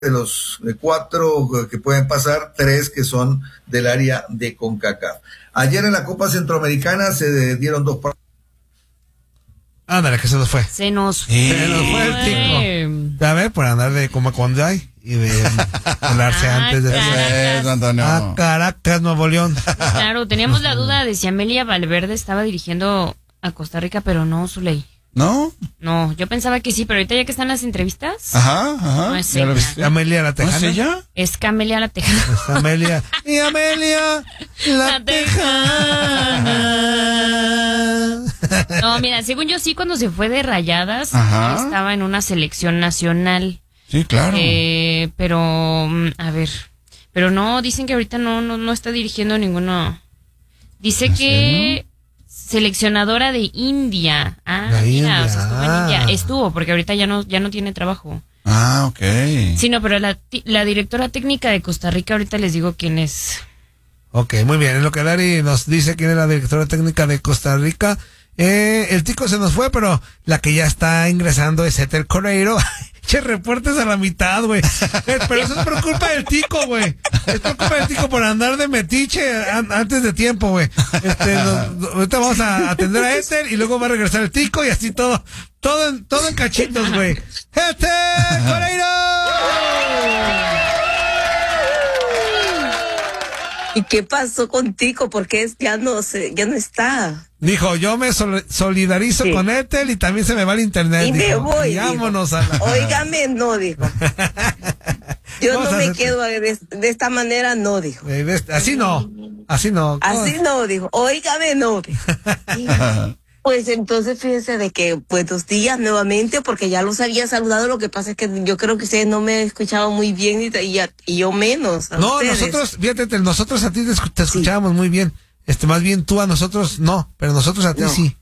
de los cuatro que pueden pasar, tres que son del área de CONCACAF. Ayer en la Copa Centroamericana se dieron dos partidos. Ándale, que se nos fue. Se nos fue el tico. A ver, por andar de como cuando hay y de volarse antes de Caracas, Nuevo León. Claro, teníamos la duda de si Amelia Valverde estaba dirigiendo a Costa Rica, pero no, Zuley. ¿No? No, yo pensaba que sí, pero ahorita ya que están las entrevistas. Ajá. No es ella. Amelia la Tejana. ¿No es ella? Es Camelia la Tejana. Es Amelia. Y Amelia la Tejana. No, mira, según yo sí, cuando se fue de Rayadas, Ajá. estaba en una selección nacional. Sí, claro. Pero, a ver, pero no, dicen que ahorita no está dirigiendo ninguno. Dice que seleccionadora de India. La Mira, India. o sea, estuvo en India. Estuvo, porque ahorita ya no tiene trabajo. Ah, ok. Sí, no, pero la directora técnica de Costa Rica, ahorita les digo quién es. Ok, muy bien. En lo que Dari nos dice quién es la directora técnica de Costa Rica. El tico se nos fue, pero la que ya está ingresando es Ethel Correiro. Che, reportes a la mitad, güey. Pero eso es por culpa del tico, güey. Es por culpa del tico por andar de metiche antes de tiempo, güey. Ahorita vamos a atender a Ethel y luego va a regresar el tico y así todo en cachitos, güey. ¡Ethel Correiro! ¿Y qué pasó contigo? Porque ya no está. Dijo, yo me solidarizo con Ethel y también se me va el internet. Y dijo, me voy. Vámonos a la... Óigame, no, dijo. Yo Vamos no a me hacer... quedo de esta manera, no, dijo. Así no. Así no, dijo. Óigame, no, dijo. Pues entonces fíjense de que buenos días nuevamente, porque ya los había saludado. Lo que pasa es que yo creo que ustedes no me escuchaban muy bien y yo menos. No, ustedes. Nosotros, fíjate, nosotros a ti te escuchábamos muy bien. Más bien tú a nosotros no, pero nosotros a ti sí.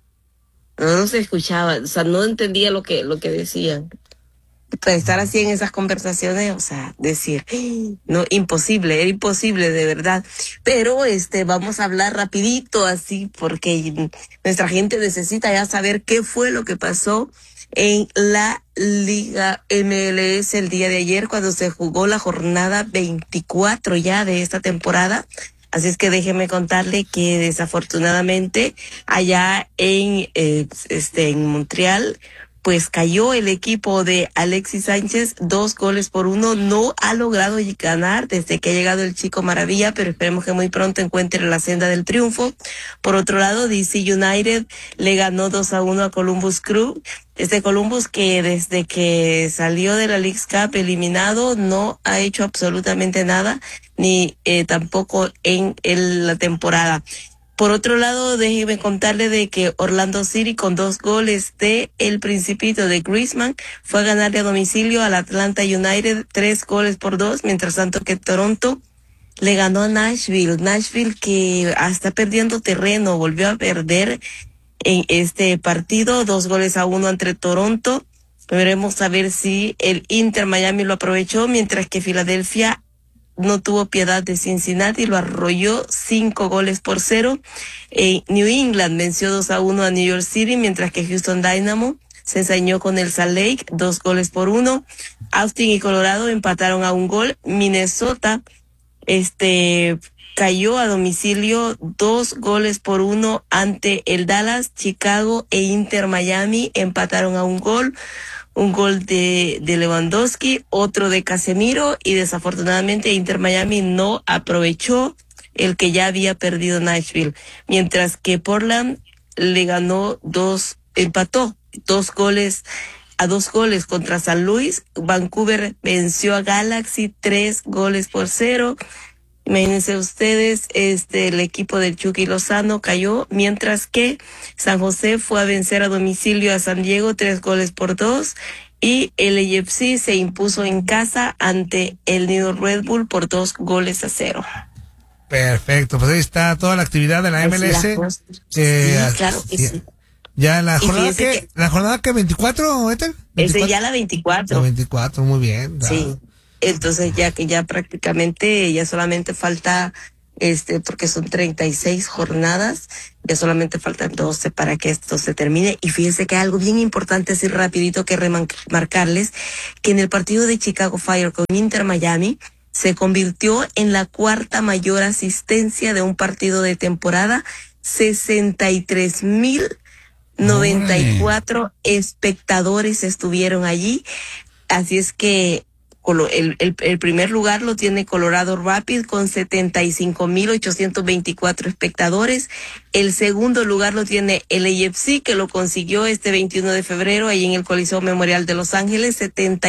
No se escuchaba, o sea, no entendía lo que decían. Para estar así en esas conversaciones, o sea, decir, no, era imposible de verdad. Pero vamos a hablar rapidito así, porque nuestra gente necesita ya saber qué fue lo que pasó en la Liga MLS el día de ayer, cuando se jugó la jornada 24 ya de esta temporada. Así es que déjeme contarle que desafortunadamente allá en Montreal, pues cayó el equipo de Alexis Sánchez 2-1. No ha logrado ganar desde que ha llegado el Chico Maravilla, pero esperemos que muy pronto encuentre la senda del triunfo. Por otro lado, DC United le ganó 2-1 a Columbus Crew. Columbus, que desde que salió de la Leagues Cup eliminado, no ha hecho absolutamente nada, ni tampoco en la temporada. Por otro lado, déjeme contarle de que Orlando City, con 2 goles de El Principito de Griezmann, fue a ganarle a domicilio al Atlanta United 3-2, mientras tanto que Toronto le ganó a Nashville. Nashville, que está perdiendo terreno, volvió a perder en este partido 2-1 ante Toronto. Veremos a ver si el Inter Miami lo aprovechó, mientras que Filadelfia no tuvo piedad de Cincinnati, lo arrolló 5-0. New England venció 2-1 a New York City, mientras que Houston Dynamo se ensañó con el Salt Lake 2-1. Austin y Colorado empataron a 1 gol. Minnesota cayó a domicilio 2-1 ante el Dallas. Chicago e Inter Miami empataron a 1 gol. Un gol de Lewandowski, otro de Casemiro, y desafortunadamente Inter Miami no aprovechó el que ya había perdido Nashville. Mientras que Portland le ganó empató 2 goles contra San Luis. Vancouver venció a Galaxy 3-0. Imagínense ustedes, el equipo del Chucky Lozano cayó, mientras que San José fue a vencer a domicilio a San Diego 3-2, y el AFC se impuso en casa ante el New York Red Bull por 2-0. Perfecto, pues ahí está toda la actividad de la MLS. Sí, claro que sí. Ya la jornada que 24, Ethel. Ya la 24. La 24, muy bien. Sí. Entonces ya prácticamente ya solamente falta porque son 36 jornadas, ya solamente faltan 12 para que esto se termine. Y fíjense que hay algo bien importante, así rapidito que remarcarles, que en el partido de Chicago Fire con Inter Miami, se convirtió en la cuarta mayor asistencia de un partido de temporada, 63,094 espectadores estuvieron allí. Así es que el primer lugar lo tiene Colorado Rapids con 75,824 espectadores. El segundo lugar lo tiene el LAFC, que lo consiguió este 21 de febrero ahí en el Coliseo Memorial de Los Ángeles,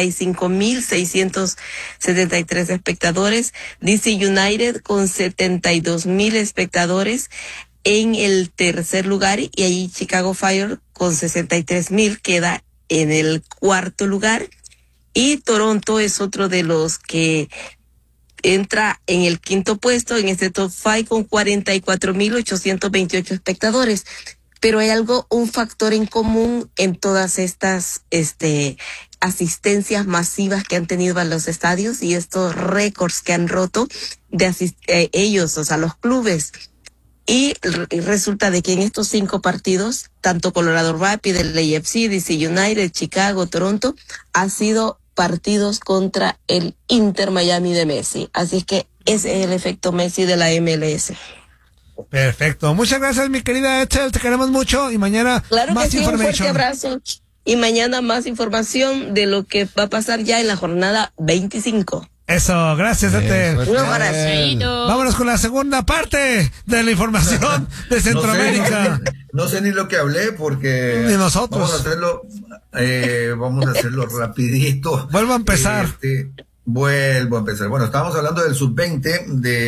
75,673 espectadores. DC United con 72,000 espectadores en el tercer lugar, y ahí Chicago Fire con 63,000 queda en el cuarto lugar. Y Toronto es otro de los que entra en el quinto puesto en este top 5 con 44,828 espectadores. Pero hay un factor en común en todas estas asistencias masivas que han tenido a los estadios y estos récords que han roto de ellos, o sea, los clubes. Y resulta de que en estos 5 partidos, tanto Colorado Rapids, el LAFC, DC United, Chicago, Toronto, ha sido partidos contra el Inter Miami de Messi. Así es que ese es el efecto Messi de la MLS. Perfecto. Muchas gracias, mi querida Ethel. Te queremos mucho y mañana claro más que sí, información. Un fuerte abrazo. Y mañana más información de lo que va a pasar ya en la jornada 25. Eso, gracias, Ethel. Un abrazo. Vámonos con la segunda parte de la información de Centroamérica. No sé ni lo que hablé porque ni nosotros. Vamos a hacerlo rapidito. Vuelvo a empezar. Vuelvo a empezar. Bueno, estábamos hablando del sub-20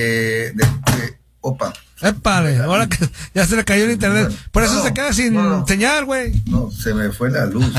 Opa. Épale, ahora que ya se le cayó el internet. Por eso se queda sin señal, güey. No, se me fue la luz.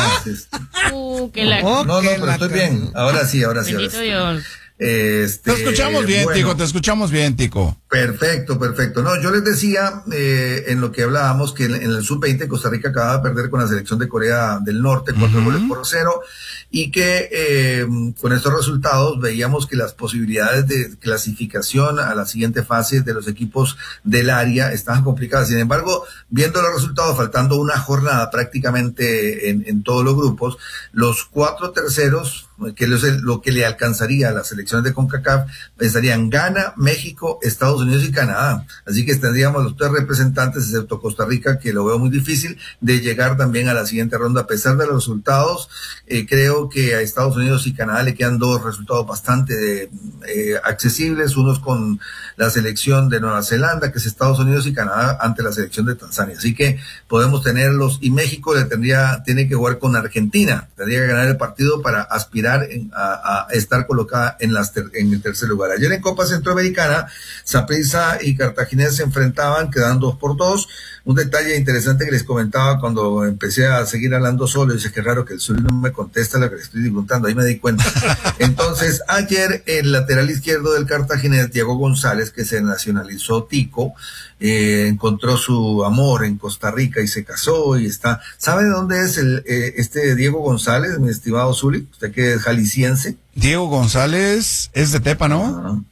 Que la... pero estoy bien. Ahora sí. Bendito Dios. Te escuchamos bien, bueno, Tico, te escuchamos bien, Tico. Perfecto. No, yo les decía en lo que hablábamos que en el sub-20 Costa Rica acababa de perder con la selección de Corea del Norte 4-0 y que con estos resultados veíamos que las posibilidades de clasificación a la siguiente fase de los equipos del área estaban complicadas. Sin embargo, viendo los resultados, faltando una jornada prácticamente en todos los grupos, los 4 terceros, que es lo que le alcanzaría a las selecciones de CONCACAF, estarían Ghana, México, Estados Unidos y Canadá. Así que tendríamos los 3 representantes, excepto Costa Rica, que lo veo muy difícil, de llegar también a la siguiente ronda. A pesar de los resultados, creo que a Estados Unidos y Canadá le quedan 2 resultados bastante accesibles, unos con la selección de Nueva Zelanda, que es Estados Unidos, y Canadá ante la selección de Tanzania. Así que podemos tenerlos, y México tiene que jugar con Argentina, tendría que ganar el partido para aspirar a estar colocada en el tercer lugar. Ayer en Copa Centroamericana, Saprissa y Cartaginés se enfrentaban, quedando 2-2. Un detalle interesante que les comentaba cuando empecé a seguir hablando solo, dice que raro que el Zuli no me contesta lo que le estoy preguntando, ahí me di cuenta. Entonces, ayer el lateral izquierdo del Cartaginés, Diego González, que se nacionalizó tico, encontró su amor en Costa Rica y se casó y está. ¿Sabe de dónde es este Diego González, mi estimado Zuli? Usted que es jalisciense. Diego González es de Tepa, ¿no?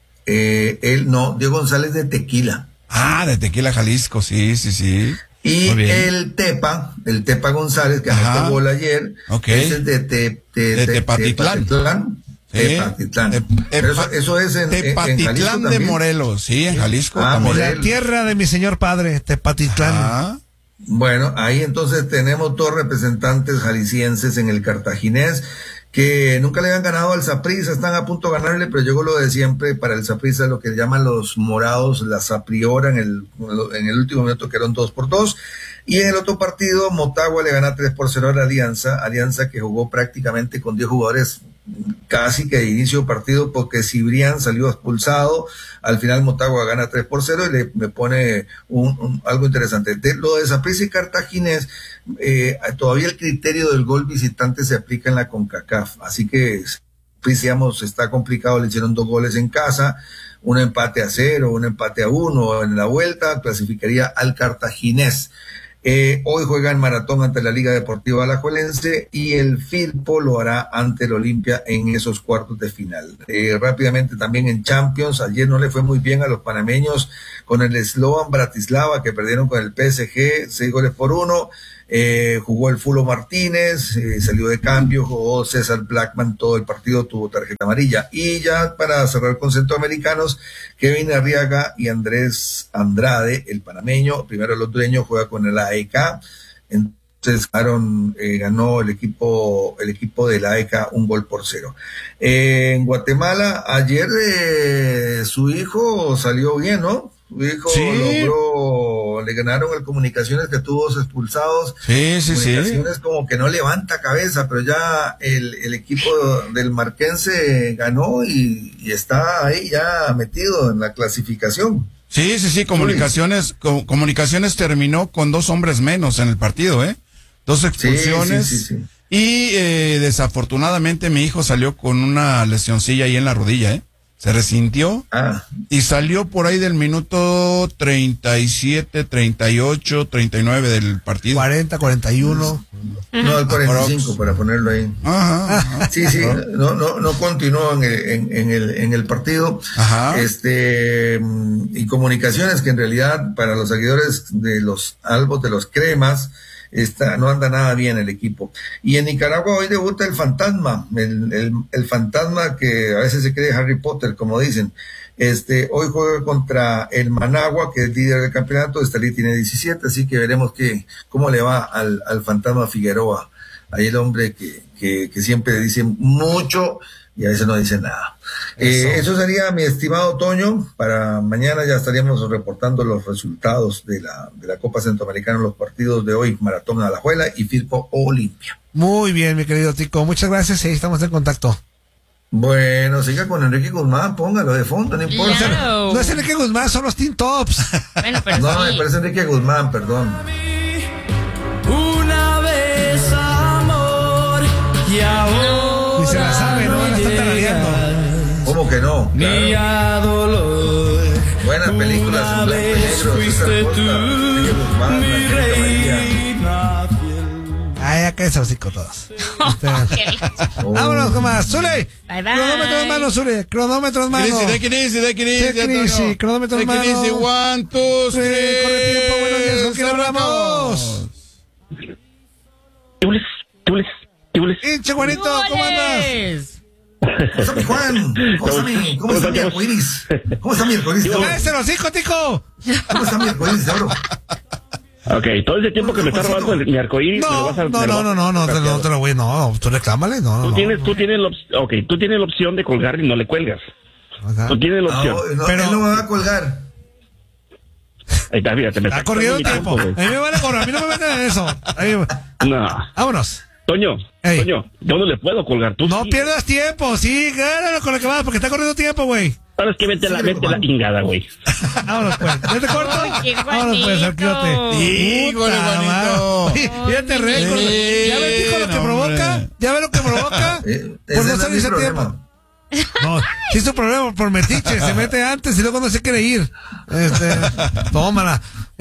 Diego González de Tequila. Ah, de Tequila, Jalisco, sí. Y el Tepa González, que anotó el gol ayer, ese es de Tepatitlán. Tepatitlán. Eso es en Tepatitlán de Morelos, sí, en Jalisco. La tierra de mi señor padre, Tepatitlán. Bueno, ahí entonces tenemos 2 representantes jaliscienses en el Cartaginés, que nunca le han ganado al Saprissa, están a punto de ganarle, pero llegó lo de siempre para el Saprissa, lo que llaman los morados, la Sapriora en el último minuto, que eran 2-2. Y en el otro partido, Motagua le gana 3-0 a la Alianza que jugó prácticamente con 10 jugadores casi que de inicio de partido, porque Cibrián salió expulsado. Al final Motagua gana 3-0 y me pone algo interesante. Lo de Saprissa y Cartaginés, todavía el criterio del gol visitante se aplica en la CONCACAF, así que decíamos, está complicado. Le hicieron 2 goles en casa, un empate a 0, un empate a 1 en la vuelta, clasificaría al Cartaginés. Hoy juega el Maratón ante la Liga Deportiva Alajuelense y el Firpo lo hará ante el Olimpia en esos cuartos de final. Rápidamente también en Champions, ayer no le fue muy bien a los panameños con el Slovan Bratislava, que perdieron con el PSG 6-1. Jugó el Fulo Martínez, salió de cambio, jugó César Blackman, todo el partido tuvo tarjeta amarilla. Y ya para cerrar con centroamericanos, Kevin Arriaga y Andrés Andrade, el panameño, primero el hondureño, juega con el AEK. Entonces ganó el equipo de la AEK 1-0. En Guatemala, ayer su hijo salió bien, ¿no? Su hijo logró, le ganaron el Comunicaciones, que tuvo expulsados. Comunicaciones como que no levanta cabeza, pero ya el equipo del Marquense ganó y está ahí ya metido en la clasificación. Sí, Comunicaciones terminó con 2 hombres menos en el partido, 2 expulsiones. Sí. Y desafortunadamente mi hijo salió con una lesioncilla ahí en la rodilla, Se resintió y salió por ahí del minuto 37, 38, 39 del partido. 40, 41. No, el 45 para ponerlo ahí. Ajá. Sí, no continuó en el partido. Ajá. Y Comunicaciones, que en realidad para los seguidores de los albos, de los cremas, no anda nada bien el equipo. Y en Nicaragua hoy debuta el fantasma, el fantasma que a veces se cree Harry Potter, como dicen. Hoy juega contra el Managua, que es líder del campeonato. Estelí tiene 17, así que veremos cómo le va al fantasma Figueroa. Ahí el hombre que siempre dice mucho y a veces no dice nada. Eso sería, mi estimado Toño. Para mañana ya estaríamos reportando los resultados de la Copa Centroamericana, los partidos de hoy, Maratón Alajuela y Firpo Olimpia. Muy bien, mi querido Tico, muchas gracias y estamos en contacto. Bueno, siga con Enrique Guzmán, póngalo de fondo, no importa. Claro. No es Enrique Guzmán, son los Teen Tops. Bueno, pero No, sí. me parece Enrique Guzmán, perdón. Una vez amor y ahora Y se la sabe, ¿no? La está tarareando. ¿Cómo que no? mi Claro. dolor. Buenas películas, Una en blanco y vez negro, fuiste César tú, Costa, Enrique Guzmán, mi Angélica María. reina fiel. Ay, ya que hocico todos. Oh. Vámonos con más. Zule. Bye, bye. Cronómetro en mano, Zule. Cronómetro en mano. Take it easy. Cronómetro en mano. 1, 2, 3. Corre tiempo, buenos días. ¿Con quién hablamos? Hinche Juanito, ¿cómo andas? ¡Goles! ¿Cómo está mi Juan? ¿Cómo está mi arcoíris? ¿Cómo está mi arcoíris de oro? ¡Cállese los hijos, Tico! ¿Cómo está mi arcoíris de oro? Ok, todo ese tiempo que me está robando mi arcoíris, me lo vas a... No te lo voy, no, tú reclámale, no. Tú tienes la opción de colgar y no le cuelgas. Ajá. Tú tienes la opción. Pero él no me va a colgar. Ahí está, fíjate, me Ha corrido el tiempo. güey. A mí me vale correr, a mí no me meten en eso. Ahí, No. vámonos. Toño, Ey. yo no le puedo colgar. Tú No sí. pierdas tiempo, sí, gánalo con lo que vas, porque está corriendo tiempo, güey. Ahora es que vete la chingada, güey. Vámonos pues. ¿Ya te corto? Oye, Vámonos pues, Juanito. arquíote. Híjole, Juanito. Fíjate, récord. Sí, ¿Ya ves, hijo, lo que no, provoca? hombre. ¿Ya ves lo que provoca? Por Ese no no es salirse mi a problema. tiempo. No, sí es tu problema por metiche, se mete antes y luego no se quiere ir. Tómala.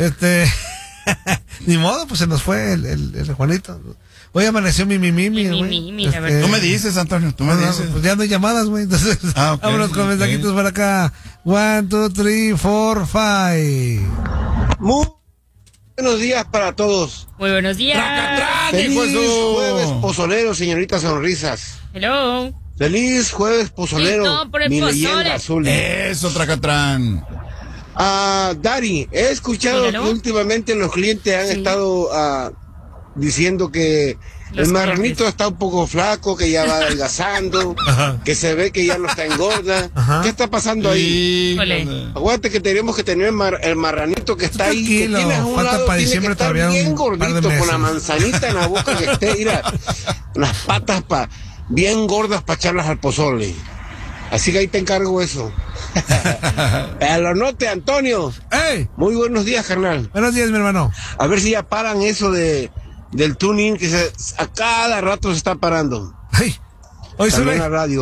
Ni modo, pues se nos fue el Juanito. Hoy amaneció mi güey. la verdad. Tú me dices, Antonio, tú me No, dices. pues ya no hay llamadas, güey. Entonces, Ok, vámonos con ok. mensajitos para acá. 1, 2, 3, 4, 5. Muy buenos días para todos. Muy buenos días. Feliz hijo de su- jueves pozolero, señorita Sonrisas. Hello. Feliz jueves pozolero, Listo por el mi pozole. leyenda azul. Eso, Tracatrán. Dari, he escuchado Dígalo. que últimamente los clientes han Sí. estado diciendo que Los el marranito clientes. está un poco flaco, que ya va adelgazando, que se ve que ya no está engorda. Ajá. ¿Qué está pasando ahí? Híjole. Aguante que tenemos que tener el marranito que está ahí, que Tranquilo, tienes a un falta lado, para tiene que diciembre estar todavía bien un par de gordito, con la meses. manzanita en la boca que esté, mira, las patas bien gordas para echarlas al pozole. Así que ahí te encargo eso. Lo note, Antonio. ¡Ey! Muy buenos días, carnal. Buenos días, mi hermano. A ver si ya paran eso del tuning que a cada rato se está parando. ¡Ay! Hoy También sube. la radio, ¿eh?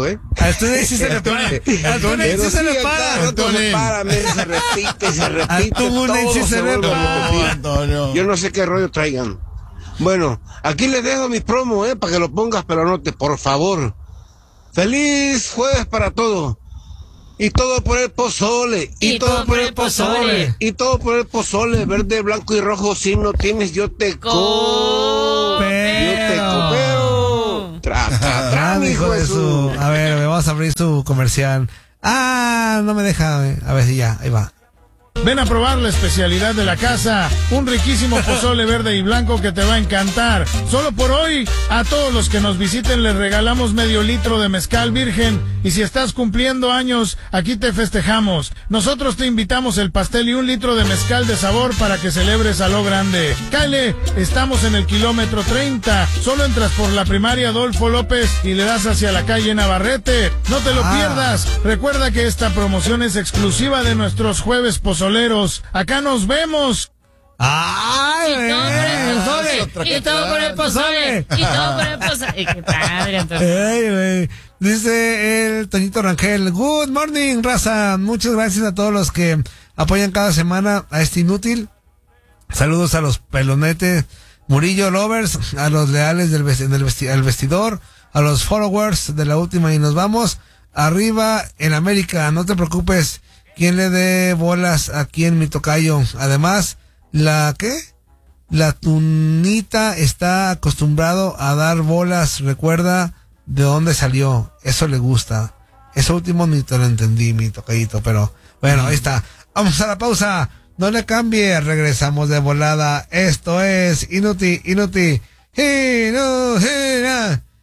Al túnel sí se le para. Al túnel sí se le para. No se para, mira, se repite. Al túnel sí se le para. Yo no sé qué rollo traigan. Bueno, aquí les dejo mi promo, para que lo pongas, pero anote, por favor. Feliz jueves para todos. Y todo por el pozole. Y todo por el pozole. Y todo por el pozole. Verde, blanco y rojo. Si no tienes, yo te Copero. Yo te copero. Hijo de su. A ver, vamos a abrir su comercial. No me deja. A ver si ya, ahí va. Ven a probar la especialidad de la casa, un riquísimo pozole verde y blanco que te va a encantar. Solo por hoy, a todos los que nos visiten les regalamos medio litro de mezcal virgen y si estás cumpliendo años, aquí te festejamos. Nosotros te invitamos el pastel y un litro de mezcal de sabor para que celebres a lo grande. Cáele, estamos en el kilómetro 30, solo entras por la primaria Adolfo López y le das hacia la calle Navarrete. No te lo pierdas, recuerda que esta promoción es exclusiva de nuestros jueves pozoleros. Acá nos vemos. ¡Ay, y todo por el pozole! ¡Y todo por el pozole! ¡Qué padre, Antonio! Dice el Toñito Rangel, good morning, raza. Muchas gracias a todos los que apoyan cada semana a este inútil. Saludos a los pelonetes, Murillo Lovers, a los leales del vestidor, a los followers de la última y nos vamos. Arriba en América, no te preocupes. ¿Quién le dé bolas aquí en mi tocayo? Además, La tunita está acostumbrado a dar bolas. Recuerda de dónde salió. Eso le gusta. Eso último ni te lo entendí, mi tocayito. Pero bueno, ahí está. Vamos a la pausa. No le cambie. Regresamos de volada. Esto es Inuti.